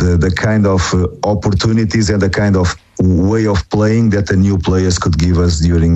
the kind of opportunities and the kind of way of playing that the new players could give us during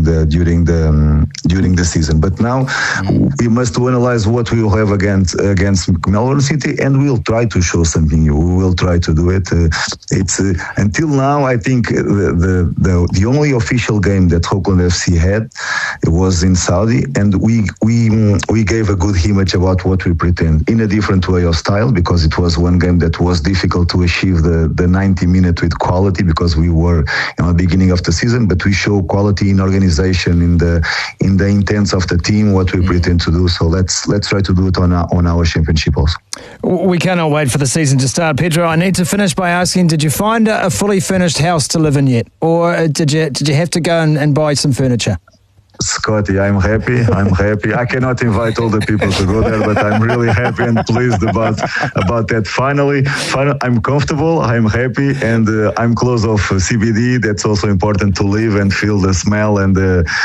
the season. But now we must analyze what we will have against Melbourne City, and we'll try to show something new. We will try to do it. It's until now, I think the only official game that Auckland FC had, it was in Saudi, and we gave a good image about what we pretend in a different way of style, because it was one game that was difficult to achieve the 90 minutes with quality, because we were the beginning of the season, but we show quality in organization, in the intents of the team, what we pretend to do. So let's try to do it on our championship also. We cannot wait for the season to start. Pedro, I need to finish by asking, did you find a fully furnished house to live in yet, or did you have to go and buy some furniture? Scotty, I'm happy. I cannot invite all the people to go there, but I'm really happy and pleased about that. Finally, I'm comfortable, I'm happy, and I'm close of CBD. That's also important to live and feel the smell and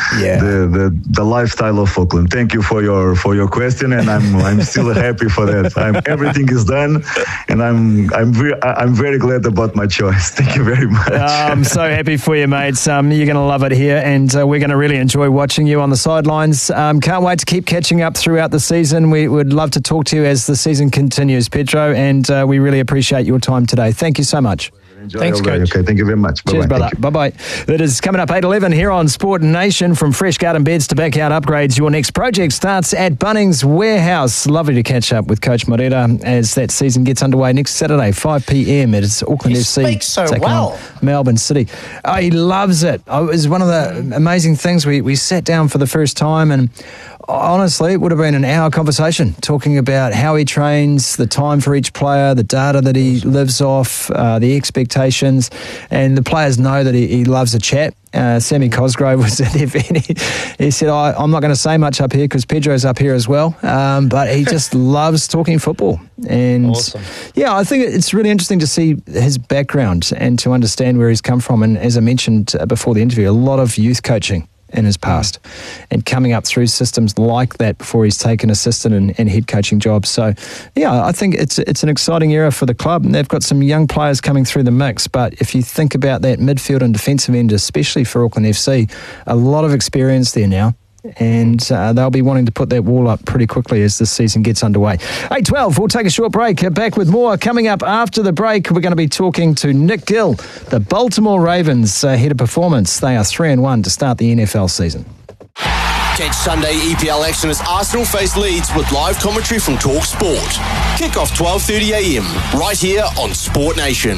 the lifestyle of Auckland. Thank you for your question, and I'm still happy for that. Everything is done, and I'm very glad about my choice. Thank you very much. I'm so happy for you, mates. You're going to love it here, and we're going to really enjoy watching you on the sidelines. Can't wait to keep catching up throughout the season. We would love to talk to you as the season continues, Pedro, and we really appreciate your time today. Thank you so much. Thanks, Coach. Okay, thank you very much. Cheers, brother. Bye-bye. That is coming up 8:11 here on Sport Nation. From fresh garden beds to backyard upgrades, your next project starts at Bunnings Warehouse. Lovely to catch up with Coach Morera as that season gets underway next Saturday, 5 p.m. It's Auckland FC. He speaks so well. Melbourne City. Oh, he loves it. It was one of the amazing things. We sat down for the first time, and honestly, it would have been an hour conversation talking about how he trains, the time for each player, the data that he lives off, the expectations, and the players know that he loves a chat. Sammy Cosgrove was at the event. He said, I'm not going to say much up here because Pedro's up here as well, but he just loves talking football. And awesome. Yeah, I think it's really interesting to see his background and to understand where he's come from. And as I mentioned before the interview, a lot of youth coaching in his past and coming up through systems like that before he's taken assistant and head coaching jobs. So, yeah, I think it's an exciting era for the club, and they've got some young players coming through the mix. But if you think about that midfield and defensive end, especially for Auckland FC, a lot of experience there now. And they'll be wanting to put that wall up pretty quickly as this season gets underway. 8:12, we'll take a short break. Back with more. Coming up after the break, we're going to be talking to Nick Gill, the Baltimore Ravens head of performance. They are 3-1 to start the NFL season. Catch Sunday EPL action as Arsenal face Leeds with live commentary from Talk Sport. Kick-off 12:30am, right here on Sport Nation.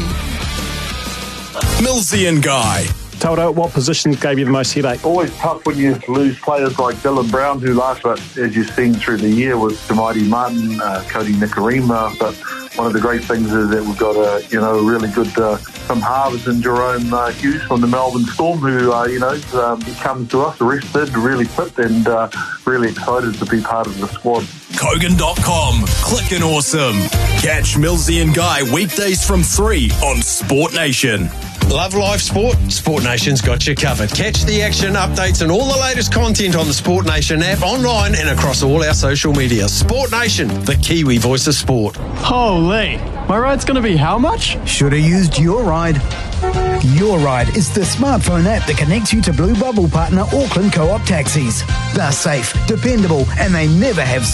Millsy and Guy. Taldo, what position gave you the most headache? Always tough when you lose players like Dylan Brown, who last, as you've seen through the year, was Tamati Martin, Cody Nikarima. But one of the great things is that we've got a really good Tim Harvard and Jerome Hughes from the Melbourne Storm, who he comes to us arrested, really fit, and really excited to be part of the squad. Kogan.com. Clickin' awesome. Catch Millsy and Guy weekdays from 3 on Sport Nation. Love live sport? Sport Nation's got you covered. Catch the action, updates and all the latest content on the Sport Nation app, online and across all our social media. Sport Nation, the Kiwi voice of sport. Holy, my ride's going to be how much? Should have used Your Ride. Your Ride is the smartphone app that connects you to Blue Bubble partner Auckland Co-op taxis. They're safe, dependable, and they never have